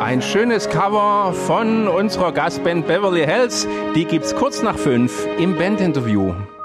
ein schönes Cover von unserer Gastband Beverly Hills. Die gibt's kurz nach 5 im Bandinterview.